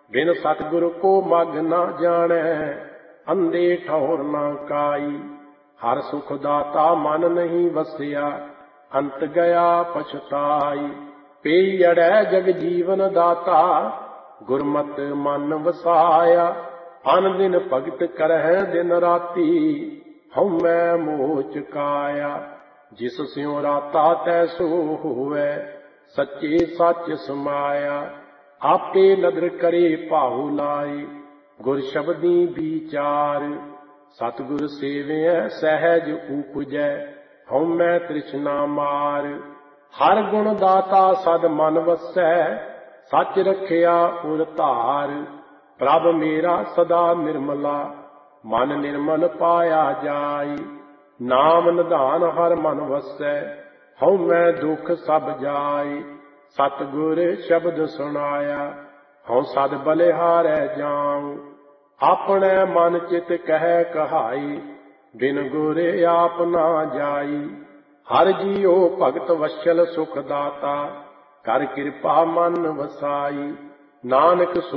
बिन सतगुर को मग न जाने, अंधे ठौर न काई। हर सुख दाता मन नहीं वसिया, अंत गया पछताई। पेई अड़ै जग जीवन दाता, गुरमत मन वसाया। अन दिन भगत करह दिन राती, हउमੈ मोह चुकाया। जिस स्यों राता तैसो होवै, सच्चे सच समाया। आपे नदर करे भाऊ लाई, गुर शब्दी विचार। सतगुर सेवै सहज उपजै, हउमੈ तृष्णा मार। हर गुण दाता सद मन वसै, सच रखिया उर धार। प्रभ मेरा सदा निर्मला, मन निर्मल पाया जाई। नाम निधान हर मन वसै, हउमੈ दुख सब जाई। सतगुर शब्द सुनाया, हऊँ सद बलिहारै जाऊँ। अपने मन चित कह कहाई, बिन गुर आप ना जाई। हर जीओ भगत वत्सल सुख दाता, कर कृपा मन वसाई। नानक